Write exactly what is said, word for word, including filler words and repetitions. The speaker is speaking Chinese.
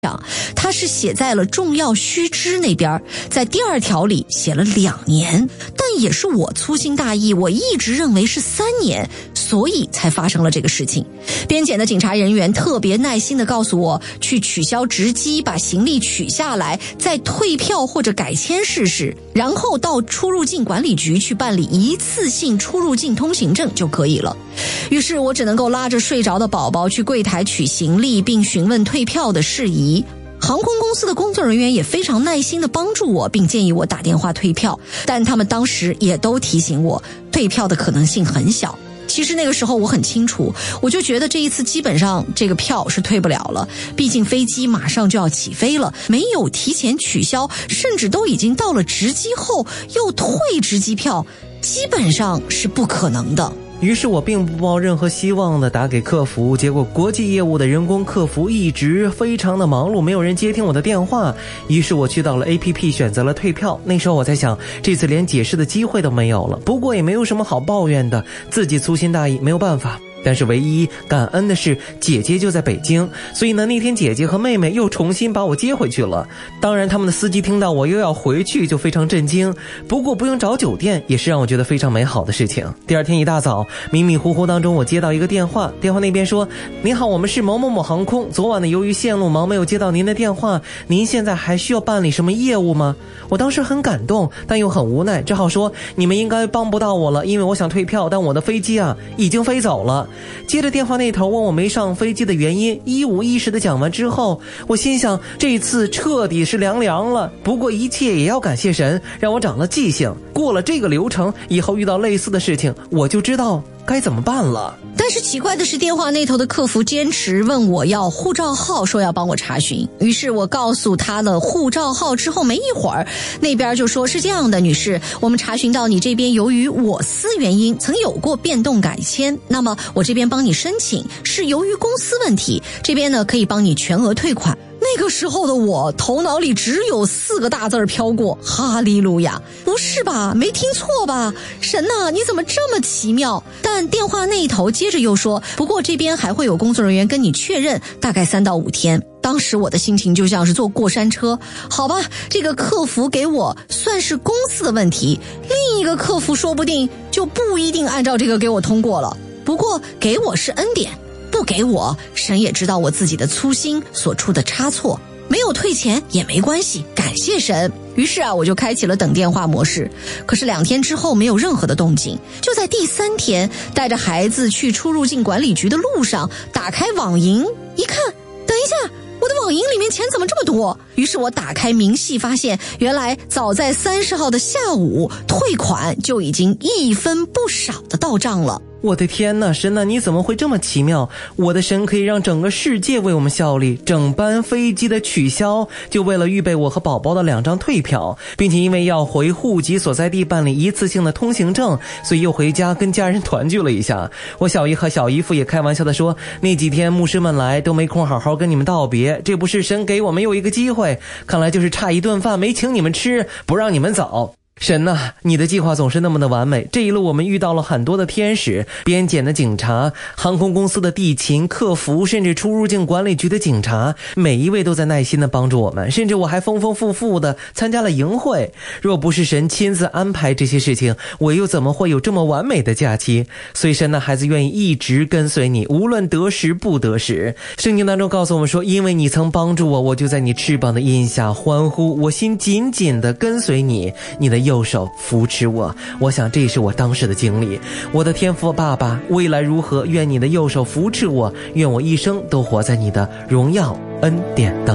他是写在了重要须知那边，在第二条里写了两年，但也是我粗心大意，我一直认为是三年，所以才发生了这个事情。边检的警察人员特别耐心地告诉我，去取消值机，把行李取下来，再退票或者改签试试，然后到出入境管理局去办理一次性出入境通行证就可以了。于是我只能够拉着睡着的宝宝去柜台取行李，并询问退票的事宜。航空公司的工作人员也非常耐心地帮助我，并建议我打电话退票，但他们当时也都提醒我，退票的可能性很小。其实那个时候我很清楚，我就觉得这一次基本上这个票是退不了了，毕竟飞机马上就要起飞了，没有提前取消，甚至都已经到了值机后又退值机票，基本上是不可能的。 于是我并不抱任何希望的打给客服，结果国际业务的人工客服一直非常的忙碌，没有人接听我的电话。于是我去到了 A P P 选择了退票。那时候我在想，这次连解释的机会都没有了，不过也没有什么好抱怨的，自己粗心大意，没有办法。但是唯一感恩的是姐姐就在北京，所以呢那天姐姐和妹妹又重新把我接回去了。当然他们的司机听到我又要回去就非常震惊，不过不用找酒店也是让我觉得非常美好的事情。第二天一大早，迷迷糊糊当中我接到一个电话，电话那边说，您好，我们是某某某航空，昨晚呢由于线路忙没有接到您的电话，您现在还需要办理什么业务吗？我当时很感动，但又很无奈，只好说你们应该帮不到我了，因为我想退票，但我的飞机啊已经飞走了。接着电话那头问我没上飞机的原因，一五一十的讲完之后，我心想这次彻底是凉凉了，不过一切也要感谢神，让我长了记性，过了这个流程以后遇到类似的事情我就知道该怎么办了。 但是奇怪的是，电话那头的客服坚持问我要护照号，说要帮我查询。于是我告诉他了护照号之后，没一会儿那边就说，是这样的，女士，我们查询到你这边由于我司原因曾有过变动改签，那么我这边帮你申请，是由于公司问题，这边呢可以帮你全额退款。那个时候的我头脑里只有四个大字飘过，哈利路亚。不是吧，没听错吧，神啊，你怎么这么奇妙？但电话那一头接着又说，不过这边还会有工作人员跟你确认，大概三到五天。当时我的心情就像是坐过山车，好吧，这个客服给我算是公司的问题，另一个客服说不定就不一定按照这个给我通过了。不过给我是恩典，不给我，神也知道我自己的粗心所出的差错，没有退钱也没关系，感谢神。于是啊，我就开启了等电话模式。可是两天之后没有任何的动静，就在第三天，带着孩子去出入境管理局的路上，打开网银一看，等一下，我的网银里面钱怎么这么多？于是我打开明细，发现原来早在三十号的下午，退款就已经一分不少的到账了。 我的天哪，神哪，你怎么会这么奇妙？我的神可以让整个世界为我们效力，整班飞机的取消就为了预备我和宝宝的两张退票，并且因为要回户籍所在地办理一次性的通行证，所以又回家跟家人团聚了一下。我小姨和小姨夫也开玩笑地说，那几天牧师们来都没空好好跟你们道别，这不是神给我们又一个机会，看来就是差一顿饭没请你们吃，不让你们走。神呐，你的计划总是那么的完美。这一路我们遇到了很多的天使，边检的警察，航空公司的地勤客服，甚至出入境管理局的警察，每一位都在耐心的帮助我们，甚至我还丰丰富富的参加了营会。若不是神亲自安排这些事情，我又怎么会有这么完美的假期？所以神的孩子愿意一直跟随你，无论得时不得时。圣经当中告诉我们说，因为你曾帮助我，我就在你翅膀的荫下欢呼，我心紧紧的跟随你，你的右手扶持我。我想这是我当时的经历。我的天父爸爸，未来如何，愿你的右手扶持我，愿我一生都活在你的荣耀恩典当中。